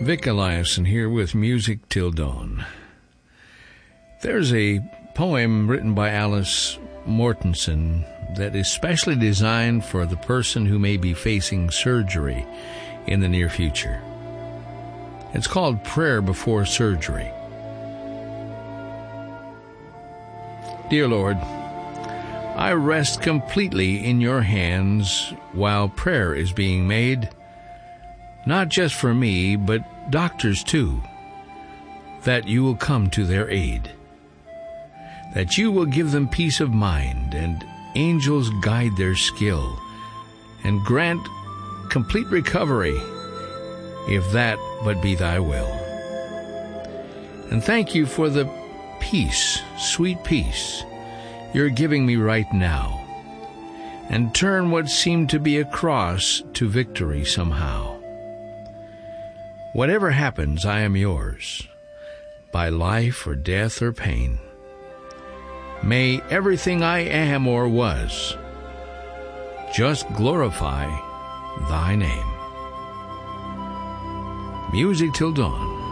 Vic Eliason here with Music Till Dawn. There's a poem written by Alice Mortensen that is specially designed for the person who may be facing surgery in the near future. It's called Prayer Before Surgery. Dear Lord, I rest completely in your hands while prayer is being made, not just for me, but doctors too, that you will come to their aid, that you will give them peace of mind, and angels guide their skill, and grant complete recovery, if that but be thy will. And thank you for the peace, sweet peace, you're giving me right now, and turn what seemed to be a cross to victory somehow. Whatever happens, I am yours, by life or death or pain. May everything I am or was just glorify thy name. Music Till Dawn.